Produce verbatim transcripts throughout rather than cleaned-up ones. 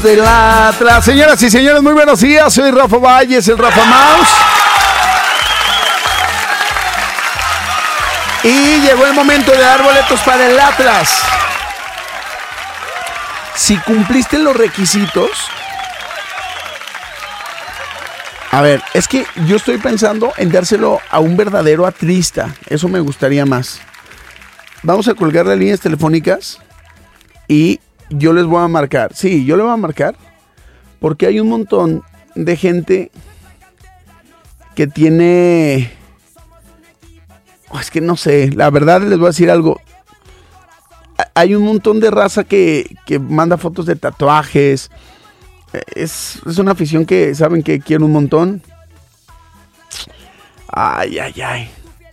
del Atlas. Señoras y señores, muy buenos días. Soy Rafa Valles, el Rafa Mouse. Y llegó el momento de dar boletos para el Atlas. Si cumpliste los requisitos... A ver, es que yo estoy pensando en dárselo a un verdadero atlista. Eso me gustaría más. Vamos a colgar las líneas telefónicas y yo les voy a marcar. Sí, yo le voy a marcar porque hay un montón de gente que tiene... Es que no sé, la verdad les voy a decir algo. Hay un montón de raza que, que manda fotos de tatuajes. Es, es una afición que saben que quiero un montón. Ay, ay, ay.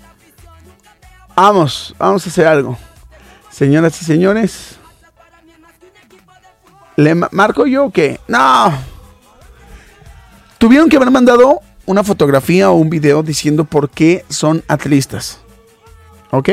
Vamos, vamos a hacer algo. Señoras y señores. ¿Le ma- marco yo o qué? No. Tuvieron que haber mandado una fotografía o un video diciendo por qué son atlistas. ¿Ok?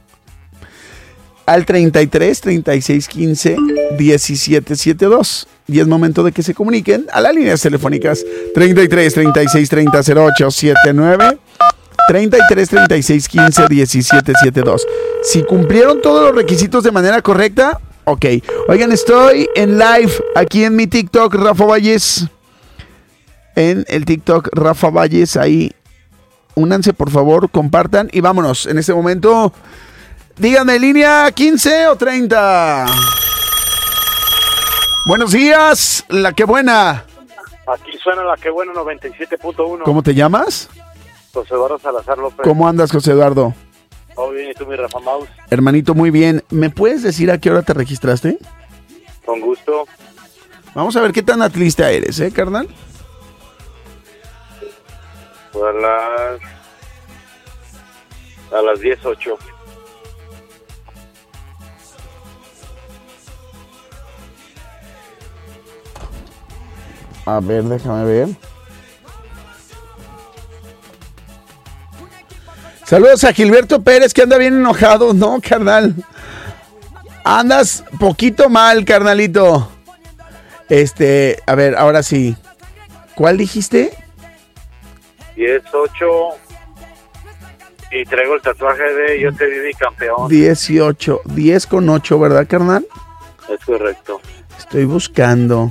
Al treinta y tres, treinta y seis, quince, diecisiete setenta y dos. Y es momento de que se comuniquen a las líneas telefónicas treinta y tres, treinta y seis, treinta, cero ocho, setenta y nueve, treinta y tres, treinta y seis, quince, diecisiete setenta y dos. Si cumplieron todos los requisitos de manera correcta, ok. Oigan, estoy en live aquí en mi TikTok, Rafa Valles. En el TikTok, Rafa Valles, ahí. Únanse, por favor, compartan y vámonos. En este momento, díganme, línea quince o treinta. Buenos días, la que buena. Aquí suena la que buena noventa y siete punto uno. ¿Cómo te llamas? José Eduardo Salazar López. ¿Cómo andas, José Eduardo? Todo bien, ¿y tú, mi Rafa Mouse? Hermanito, muy bien. ¿Me puedes decir a qué hora te registraste? Con gusto. Vamos a ver qué tan atlista eres, ¿eh, carnal? A las... A las diez ocho. A ver, déjame ver. Saludos a Gilberto Pérez, que anda bien enojado. No, carnal. Andas poquito mal, carnalito. Este, a ver, ahora sí. ¿Cuál dijiste? diez ocho. Y traigo el tatuaje de Yo te vi campeón. dieciocho. diez con ocho, ¿verdad, carnal? Es correcto. Estoy buscando.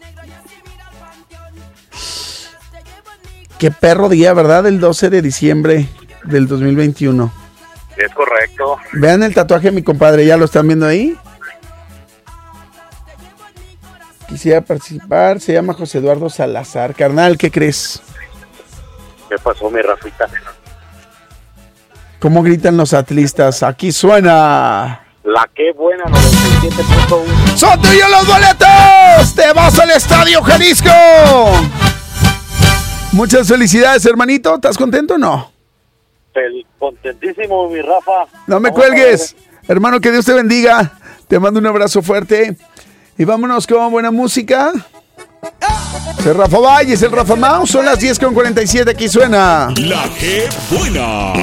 Qué perro día, ¿verdad? El doce de diciembre del dos mil veintiuno. Es correcto. Vean el tatuaje, mi compadre. ¿Ya lo están viendo ahí? Quisiera participar. Se llama José Eduardo Salazar. Carnal, ¿qué crees? ¿Qué pasó, mi Rafita? ¿Cómo gritan los atlistas? Aquí suena... La que buena noventa y siete punto uno. ¡Son tuyos los boletos! ¡Te vas al Estadio Jalisco! Muchas felicidades, hermanito. ¿Estás contento o no? El contentísimo, mi Rafa. No me Vamos cuelgues. Hermano, que Dios te bendiga. Te mando un abrazo fuerte. Y vámonos con buena música. Soy Rafa Valles, el Rafa Mouse. Son las diez con cuarenta y siete. Aquí suena La que buena.